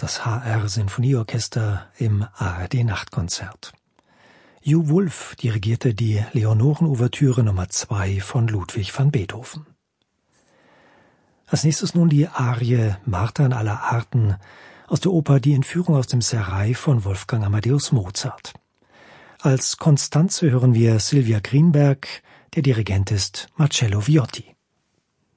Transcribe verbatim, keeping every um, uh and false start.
das H R-Sinfonieorchester im A R D-Nachtkonzert. Hugh Wolf dirigierte die Leonoren-Ouvertüre Nummer zwei von Ludwig van Beethoven. Als nächstes nun die Arie Martha in aller Arten aus der Oper Die Entführung aus dem Serail von Wolfgang Amadeus Mozart. Als Constanze hören wir Sylvia Greenberg, der Dirigent ist Marcello Viotti.